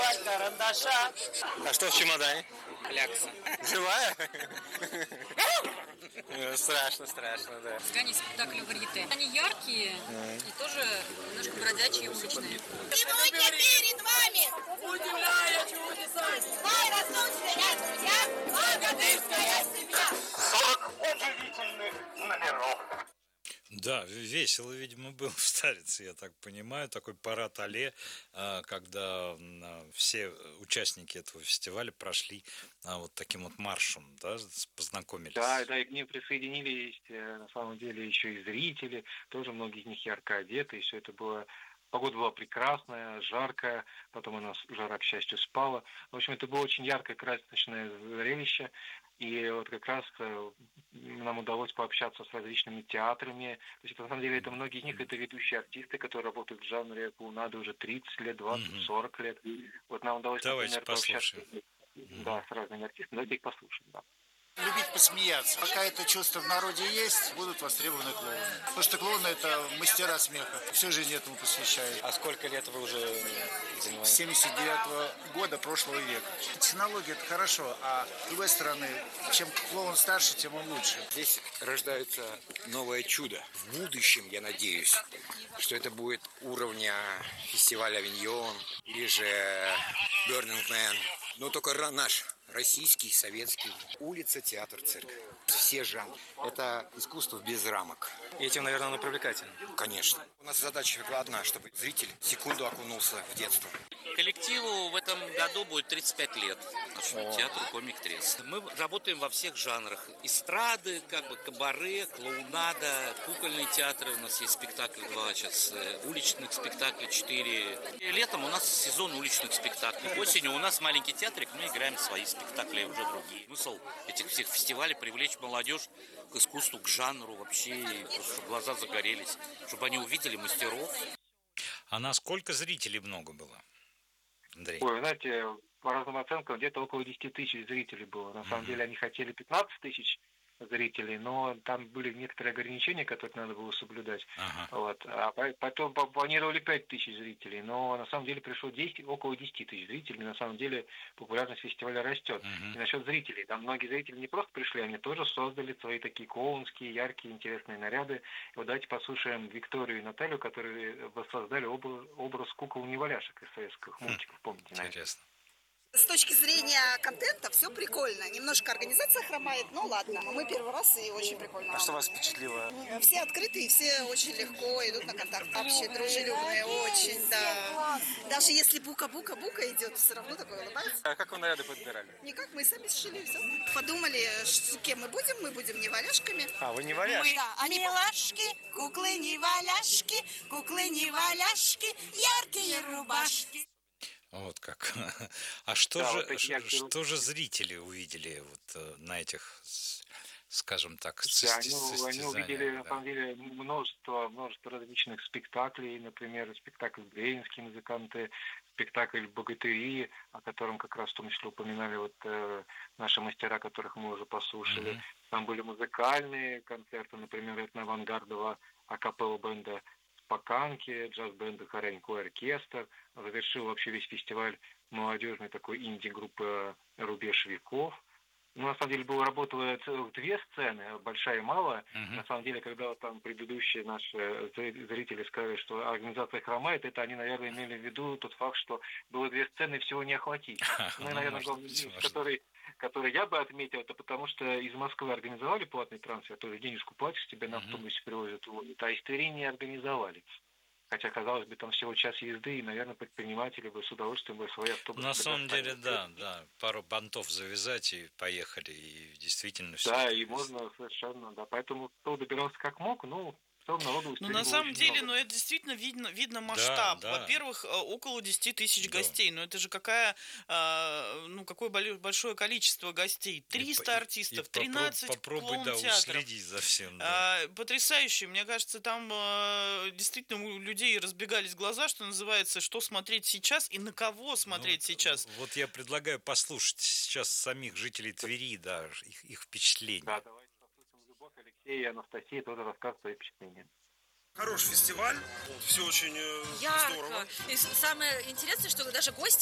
нарисовать карандаша. А что в чемодане? Клякса. Живая? Страшно, да. Они спектакли варьете. Они яркие и тоже немножко бродячие и уличные. Сегодня перед вами удивляя чудесами разлучные друзья, богатырская семья. 40 удивительных номеров. Да, весело, видимо, было в Старице, я так понимаю, такой парад алле, когда все участники этого фестиваля прошли вот таким вот маршем, да, познакомились. Да, и к ним присоединились, на самом деле, еще и зрители, тоже многие из них ярко одеты, и все это было... Погода была прекрасная, жаркая, потом она, жара, к счастью, спала. В общем, это было очень яркое, красочное зрелище. И вот как раз нам удалось пообщаться с различными театрами. То есть, на самом деле, это многие из них это ведущие артисты, которые работают в жанре клоунады уже 30 лет, 20, 40 лет. Вот нам удалось, Давайте например, пообщаться с разными артистами. Давайте их послушаем, да. Любить посмеяться. Пока это чувство в народе есть, будут востребованы клоуны. Потому что клоуны – это мастера смеха. Всю жизнь этому посвящают. А сколько лет вы уже занимаетесь? С 79-го года прошлого века. Технология – это хорошо, а с другой стороны, чем клоун старше, тем он лучше. Здесь рождается новое чудо. В будущем, я надеюсь, что это будет уровня фестиваля «Авиньон» или же «Burning Man». Но только наш, российский, советский. Улица, театр, цирк. Все жанры. Это искусство без рамок. И этим, наверное, оно привлекательно. Конечно. У нас задача одна, чтобы зритель секунду окунулся в детство. Коллективу в этом году будет 35 лет. Нашему театру «Комик Трес». Мы работаем во всех жанрах. Эстрады, кабаре, клоунада, кукольные театры. У нас есть спектакль 2 сейчас, уличных спектаклей 4. И летом у нас сезон уличных спектаклей. Осенью у нас маленький театрик, мы играем свои спектакли, уже другие. Смысл этих всех фестивалей привлечь молодежь к искусству, к жанру вообще, чтобы глаза загорелись, чтобы они увидели мастеров. А насколько зрителей много было, Андрей? Ой, знаете, по разным оценкам, где-то около 10 тысяч зрителей было. На самом деле они хотели 15 тысяч зрителей, но там были некоторые ограничения, которые надо было соблюдать. Вот. А потом планировали 5 тысяч зрителей, но на самом деле пришло около 10 тысяч зрителей. На самом деле популярность фестиваля растет. И насчет зрителей, там многие зрители не просто пришли, они тоже создали свои такие клоунские, яркие, интересные наряды. И вот давайте послушаем Викторию и Наталью, которые воссоздали образ кукол-неваляшек из советских мультиков, помните? Интересно. С точки зрения контента все прикольно. Немножко организация хромает, но ладно. Мы первый раз и очень прикольно. А что вас впечатлило? Все открытые, все очень легко идут на контакт. Вообще дружелюбные, очень, да. Даже если бука-бука-бука идет, все равно такой улыбается. А как вы наряды подбирали? Никак, мы сами сшили все. Подумали, кем мы будем неваляшками. А, вы неваляшки? Они милашки, куклы-неваляшки, яркие рубашки. Вот как. А что же зрители увидели вот на этих, скажем так, состязаниях? Они увидели, на самом деле, множество различных спектаклей, например, спектакль «Бременские музыканты», спектакль «Богатыри», о котором как раз в том числе упоминали вот наши мастера, которых мы уже послушали. Там были музыкальные концерты, например, этно-авангардового акапелла-бенда «Споканки», джаз-бенда «Хоренький оркестр». Завершил вообще весь фестиваль молодежной такой инди-группы «Рубеж веков». Ну, на самом деле, работало целых 2 сцены, большая и малая. На самом деле, когда там предыдущие наши зрители сказали, что организация хромает, это они, наверное, имели в виду тот факт, что было 2 сцены, всего не охватить. Ну, и, наверное, главный минус, который я бы отметил, это потому что из Москвы организовали платный трансфер, то есть денежку платишь, тебя на автобусе привозят, а из Твери не организовали. Хотя, казалось бы, там всего час езды, и, наверное, предприниматели бы с удовольствием бы свои автобусы... На самом деле, да. Пару бантов завязать и поехали, и действительно все. Да, и можно совершенно, да. Поэтому кто добирался как мог, народу. Ну, на самом деле, это действительно видно масштаб. Да. Во-первых, около 10 тысяч гостей. Но это же какое большое количество гостей. 300 артистов, 13 клоун-театров. уследить за всем. Да. Потрясающе. Мне кажется, там действительно у людей разбегались глаза, что называется, что смотреть сейчас и на кого смотреть сейчас. Вот я предлагаю послушать сейчас самих жителей Твери, да, их впечатления. Да, давайте послушаем Любовь, Алексей и Анастасия тоже рассказывают свои впечатления. Хороший фестиваль, все очень ярко. здорово. И самое интересное, что даже гости